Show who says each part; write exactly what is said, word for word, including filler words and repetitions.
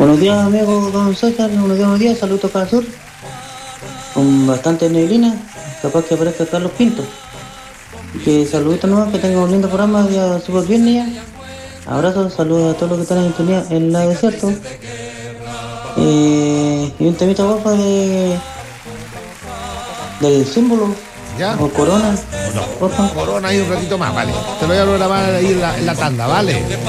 Speaker 1: Buenos días, amigo don César. Buenos días, buenos días. Saludos acá al sur. Con bastante neblina. Capaz que aparezca Carlos Pinto. Que saluditos nomás, que tengan un lindo programa. Ya súper bien, ya. Abrazos, saludos a todos los que están en sintonía en la desierto. Eh, y un temita guapo de del símbolo.
Speaker 2: ¿Ya?
Speaker 1: O corona.
Speaker 2: No.
Speaker 1: Porfa.
Speaker 2: Corona ahí un ratito más, vale. Te lo voy a programar ahí en la, en la tanda, ¿vale?